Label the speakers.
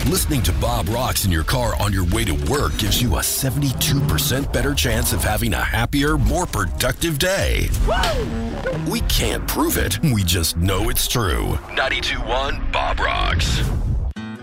Speaker 1: Listening to Bob Rocks in your car on your way to work gives you a 72% better chance of having a happier, more productive day. We can't prove it. We just know it's true. 92.1 Bob Rocks.